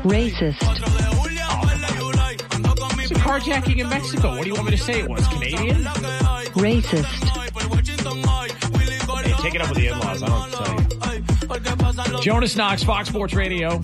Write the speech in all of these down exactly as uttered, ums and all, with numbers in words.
Racist. It's a carjacking in Mexico. What do you want me to say it was? Canadian? Racist. Hey, take it up with the in-laws. I don't know what to tell you. Jonas Knox, Fox Sports Radio.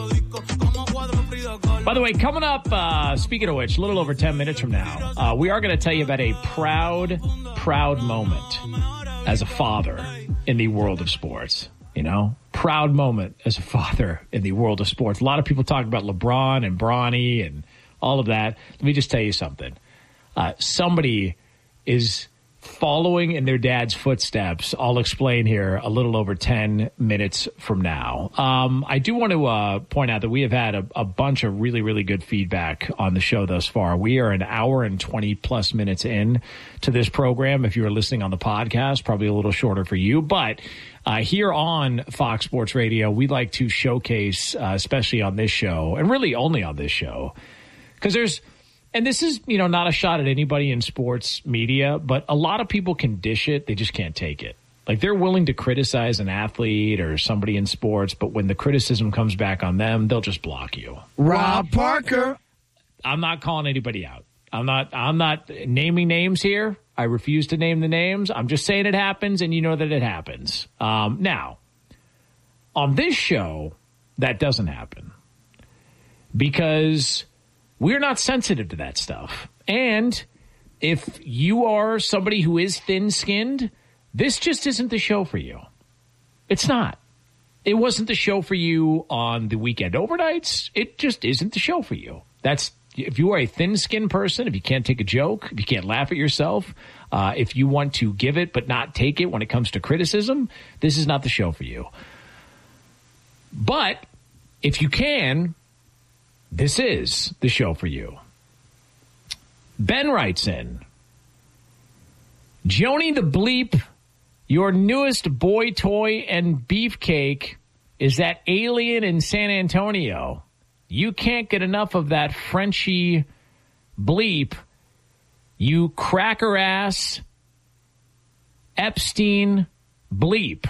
By the way, coming up, uh, speaking of which, a little over ten minutes from now, uh, we are going to tell you about a proud, proud moment as a father in the world of sports. You know, proud moment as a father in the world of sports. A lot of people talk about LeBron and Bronny and all of that. Let me just tell you something. Uh, somebody is following in their dad's footsteps. I'll explain here a little over ten minutes from now. Um, I do want to uh, point out that we have had a, a bunch of really, really good feedback on the show thus far. We are an hour and twenty plus minutes in to this program. If you are listening on the podcast, probably a little shorter for you. But uh, here on Fox Sports Radio, we like to showcase, uh, especially on this show, and really only on this show, because there's And this is, you know, not a shot at anybody in sports media, but a lot of people can dish it. They just can't take it. Like, they're willing to criticize an athlete or somebody in sports, but when the criticism comes back on them, they'll just block you. Rob Parker. I'm not calling anybody out. I'm not, I'm not naming names here. I refuse to name the names. I'm just saying it happens, and you know that it happens. Um, now, on this show, that doesn't happen because we're not sensitive to that stuff. And if you are somebody who is thin-skinned, this just isn't the show for you. It's not. It wasn't the show for you on the weekend overnights. It just isn't the show for you. That's if you are a thin-skinned person, if you can't take a joke, if you can't laugh at yourself, uh, if you want to give it but not take it when it comes to criticism, this is not the show for you. But if you can, this is the show for you. Ben writes in, Joni the Bleep, your newest boy toy and beefcake is that alien in San Antonio. You can't get enough of that Frenchie bleep. You cracker ass Epstein bleep.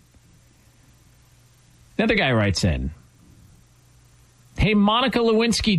Another guy writes in, hey, Monica Lewinsky